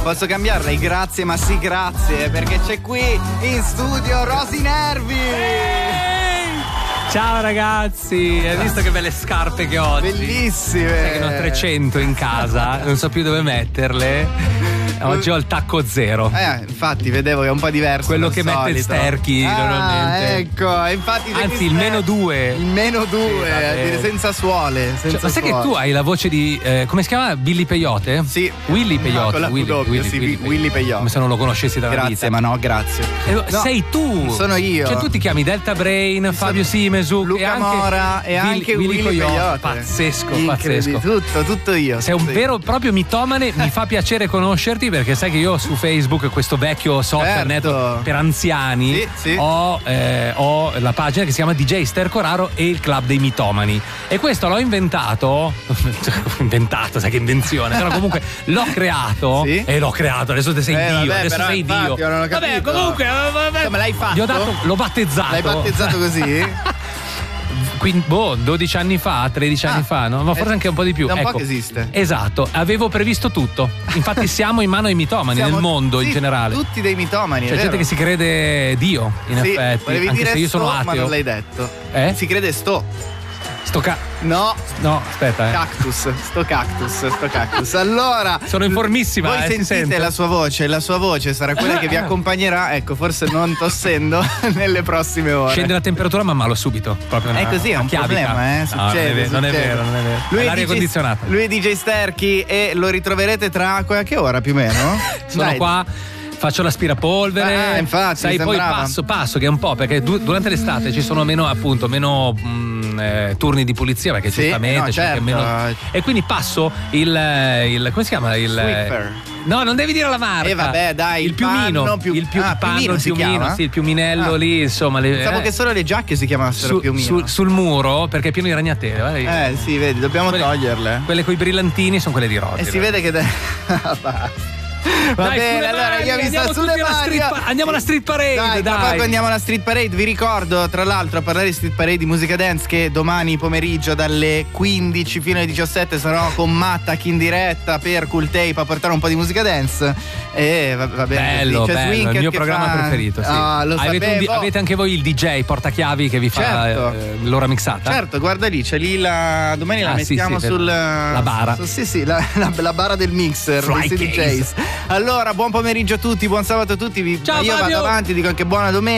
Posso cambiarla? Grazie, ma sì, grazie, perché c'è qui in studio Rosy Nervi. Ciao ragazzi, hai visto che belle scarpe che ho oggi? Bellissime. Sai che ne ho 300 in casa, non so più dove metterle. Oggi ho il tacco zero. Infatti vedevo che è un po' diverso. Quello che mette il Sterchi normalmente. Ecco, infatti. Anzi, il -2. Il -2, senza suole. Ma sai che tu hai la voce di. Come si chiama? Billy Peyote? Sì. Willy Peyote. No, Willy Peyote. Come se non lo conoscessi dalla vita. Grazie, ma no, grazie. No, sei tu. Sono io. Cioè tu ti chiami Delta Brain, Fabio Simesu, Luca Mora e anche Willy Peyote. Pazzesco. Tutto io. Sei un vero proprio mitomane. Mi fa piacere conoscerti perché sai che io su Facebook, questo vecchio social network per anziani, ho la pagina che si chiama DJ Stercoraro e il club dei mitomani, e questo l'ho inventato, sai che invenzione, però comunque l'ho creato e l'ho creato, adesso te sei Dio, adesso sei Dio. Non ho vabbè, comunque come l'hai fatto? L'ho battezzato. L'hai battezzato così? Quindi, 12 anni fa, 13 anni fa, no? Ma forse anche un po' di più. Da un po' che esiste. Esatto, avevo previsto tutto. Infatti siamo in mano ai mitomani nel mondo in generale. Tutti dei mitomani. C'è gente che si crede Dio, in effetti. Volevi anche dire se io sono ateo. Ma non l'hai detto. Si crede No, aspetta. Cactus. Sto cactus. Allora, sono informissima. Voi sentite la sua voce sarà quella che vi accompagnerà, ecco, forse non tossendo nelle prossime ore. Scende la temperatura man mano subito. È così, è un problema, succede. Non è vero. Lui è l'aria condizionata. Lui è DJ Sterchi e lo ritroverete tra che ora più o meno? Sono qua. Faccio l'aspirapolvere, infatti, sai, poi passo che è un po', perché durante l'estate ci sono meno turni di pulizia, perché giustamente c'è anche meno, e quindi passo il come si chiama il Swiffer. No, non devi dire la marca. Vabbè, dai, il piumino, il piumino, sì, il piuminello lì, insomma. Pensavo che solo le giacche si chiamassero piumino. Sul muro, perché è pieno di ragnatele. Sì, vedi, dobbiamo toglierle. Quelle coi brillantini sono quelle di Rosy. E si vede che basta. Va bene, allora io vi sto sulle mani. Andiamo alla Street Parade. Tra poco andiamo alla Street Parade. Vi ricordo, tra l'altro, a parlare di Street Parade di musica dance, che domani pomeriggio dalle 15 fino alle 17 sarò con Mattac in diretta per Cool Tape a portare un po' di musica dance. E va bene. Bello, il mio programma preferito. Sì. Lo avete anche voi il DJ portachiavi che vi fa l'ora mixata? Certo, guarda lì, c'è lì domani la mettiamo la bara. Sì, la bara del mixer dei DJs. Allora, buon pomeriggio a tutti, buon sabato a tutti. Ciao, io Fabio. vado avanti, dico anche buona domenica.